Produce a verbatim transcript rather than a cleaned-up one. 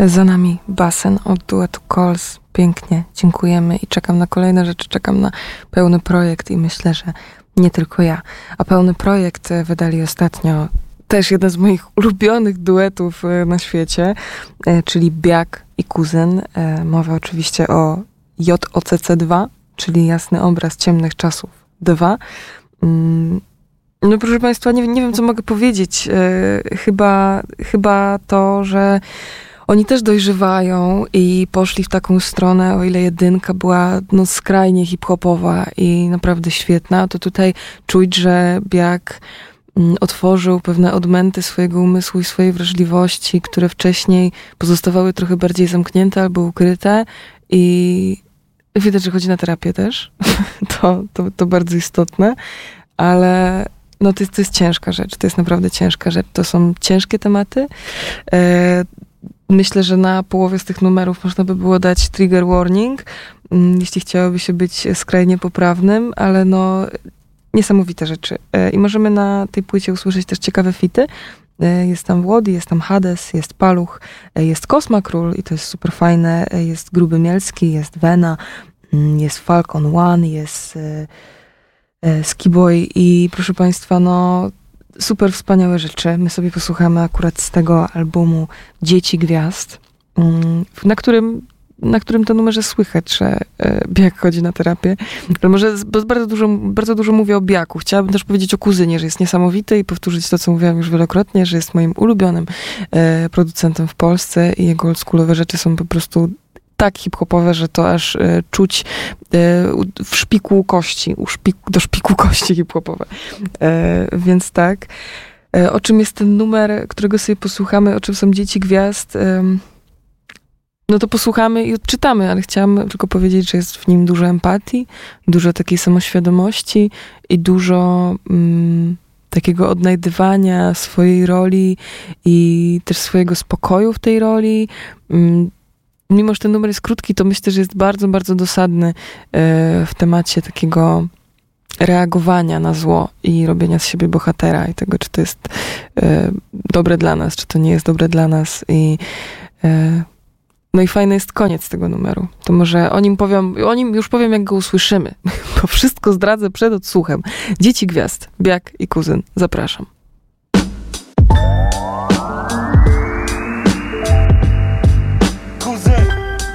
Za nami basen od duetu Cols. Pięknie, dziękujemy i czekam na kolejne rzeczy, czekam na pełny projekt i myślę, że nie tylko ja. A pełny projekt wydali ostatnio też jeden z moich ulubionych duetów na świecie, czyli Biak i Kuzyn. Mowa oczywiście o J O C C dwa, czyli Jasny Obraz Ciemnych Czasów dwa. No proszę Państwa, nie, nie wiem, co mogę powiedzieć. Chyba, chyba to, że oni też dojrzewają i poszli w taką stronę, o ile jedynka była no, skrajnie hip-hopowa i naprawdę świetna, to tutaj czuć, że Biak otworzył pewne odmęty swojego umysłu i swojej wrażliwości, które wcześniej pozostawały trochę bardziej zamknięte albo ukryte i widać, że chodzi na terapię też. to, to, to bardzo istotne, ale no to jest, to jest ciężka rzecz, to jest naprawdę ciężka rzecz. To są ciężkie tematy. E, myślę, że na połowie z tych numerów można by było dać trigger warning, jeśli chciałoby się być skrajnie poprawnym, ale no niesamowite rzeczy. E, I możemy na tej płycie usłyszeć też ciekawe fity. E, jest tam Włody, jest tam Hades, jest Paluch, e, jest Kosma Król i to jest super fajne. E, jest Gruby Mielski, jest Vena, jest Falcon One, jest e, e, Skiboy i proszę Państwa, no super wspaniałe rzeczy. My sobie posłuchamy akurat z tego albumu Dzieci Gwiazd, na którym, na którym to numerze słychać, że Biak chodzi na terapię. Ale może bo bardzo dużo, bardzo dużo mówię o Biaku. Chciałabym też powiedzieć o Kuzynie, że jest niesamowity i powtórzyć to, co mówiłam już wielokrotnie, że jest moim ulubionym e, producentem w Polsce i jego oldschoolowe rzeczy są po prostu tak hip-hopowe, że to aż e, czuć e, w szpiku kości, u szpiku, do szpiku kości hip-hopowe. E, więc tak. E, o czym jest ten numer, którego sobie posłuchamy, o czym są Dzieci Gwiazd? E, no to posłuchamy i odczytamy, ale chciałam tylko powiedzieć, że jest w nim dużo empatii, dużo takiej samoświadomości i dużo mm, takiego odnajdywania swojej roli i też swojego spokoju w tej roli. Mm, Mimo że ten numer jest krótki, to myślę, że jest bardzo, bardzo dosadny w temacie takiego reagowania na zło i robienia z siebie bohatera i tego, czy to jest dobre dla nas, czy to nie jest dobre dla nas. I no i fajny jest koniec tego numeru. To może o nim powiem, o nim już powiem, jak go usłyszymy, bo wszystko zdradzę przed odsłuchem. Dzieci Gwiazd, Biak i Kuzyn. Zapraszam.